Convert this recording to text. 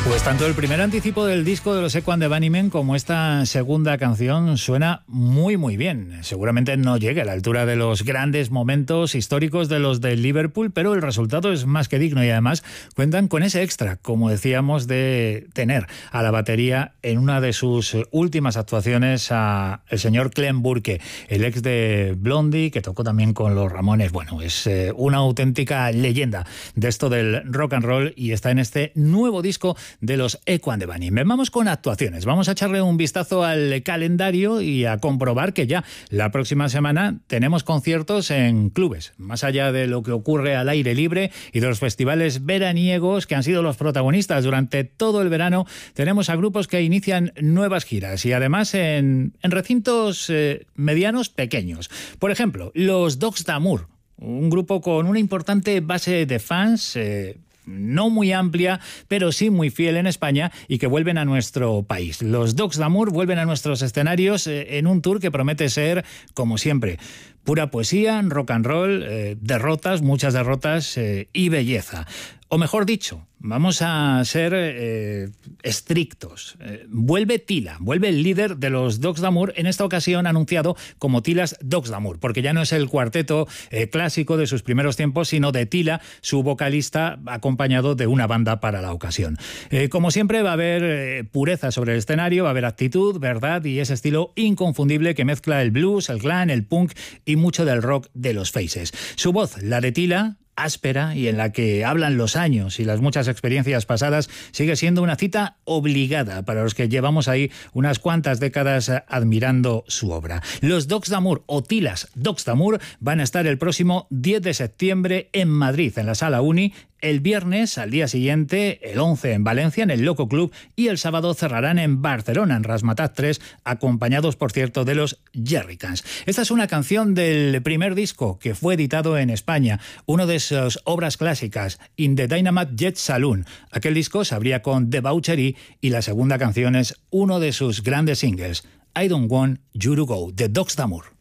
Pues tanto el primer anticipo del disco de los Equan de Bunnymen como esta segunda canción suena muy muy bien. Seguramente no llegue a la altura de los grandes momentos históricos de los de Liverpool, pero el resultado es más que digno y además cuentan con ese extra, como decíamos, de tener a la batería en una de sus últimas actuaciones a el señor Clem Burke, el ex de Blondie, que tocó también con los Ramones. Bueno, es una auténtica leyenda de esto del rock and roll y está en este nuevo disco de los Equan de Bunnymen. Vamos con actuaciones. Vamos a echarle un vistazo al calendario y a comprobar que ya la próxima semana tenemos conciertos en clubes. Más allá de lo que ocurre al aire libre y de los festivales veraniegos que han sido los protagonistas durante todo el verano, tenemos a grupos que inician nuevas giras y además en recintos medianos pequeños. Por ejemplo, los Dogs d'Amour, un grupo con una importante base de fans, no muy amplia, pero sí muy fiel en España y que vuelven a nuestro país. Los Dogs d'Amour vuelven a nuestros escenarios en un tour que promete ser, como siempre, pura poesía, rock and roll, derrotas, muchas derrotas y belleza. O mejor dicho, vamos a ser estrictos. Vuelve Tila, vuelve el líder de los Dogs d'Amour, en esta ocasión anunciado como Tila's Dogs d'Amour, porque ya no es el cuarteto clásico de sus primeros tiempos, sino de Tila, su vocalista, acompañado de una banda para la ocasión. Como siempre va a haber pureza sobre el escenario, va a haber actitud, verdad y ese estilo inconfundible que mezcla el blues, el glam, el punk y mucho del rock de los Faces. Su voz, la de Tila, áspera y en la que hablan los años y las muchas experiencias pasadas, sigue siendo una cita obligada para los que llevamos ahí unas cuantas décadas admirando su obra. Los Dogs d'Amour o Tila's Dogs d'Amour van a estar el próximo 10 de septiembre en Madrid, en la Sala Uni, el viernes, al día siguiente, el 11 en Valencia, en el Loco Club, y el sábado cerrarán en Barcelona, en Razzmatazz 3, acompañados, por cierto, de los Jerrycans. Esta es una canción del primer disco que fue editado en España, uno de sus obras clásicas, In the Dynamite Jet Saloon. Aquel disco se abría con Debauchery y la segunda canción es uno de sus grandes singles, I Don't Want You to Go, de Dogs d'Amour.